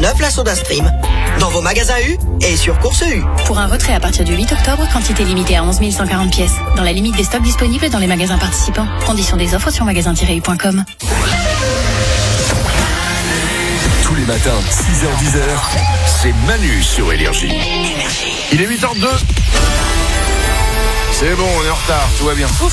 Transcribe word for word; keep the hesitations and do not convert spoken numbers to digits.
neuf la SodaStream. Dans vos magasins U et sur Course U. Pour un retrait à partir du huit octobre, quantité limitée à onze mille cent quarante pièces. Dans la limite des stocks disponibles dans les magasins participants. Conditions des offres sur magasin tiret u point com. Tous les matins, six heures dix, c'est Manu sur Énergie. Il est huit heures deux. C'est bon, on est en retard, tout va bien.